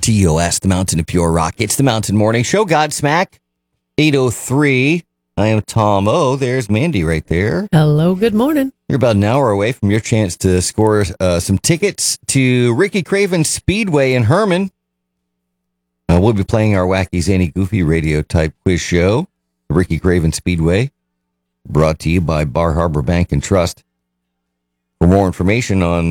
TOS, the Mountain of Pure Rock. It's the Mountain Morning Show. Godsmack, 8:03. I am Tom O. There's Mandy right there. Hello, good morning. You're about an hour away from your chance to score some tickets to Ricky Craven Speedway in Herman. We'll be playing our wacky, zany, goofy radio type quiz show, Ricky Craven Speedway, brought to you by Bar Harbor Bank and Trust. For more information on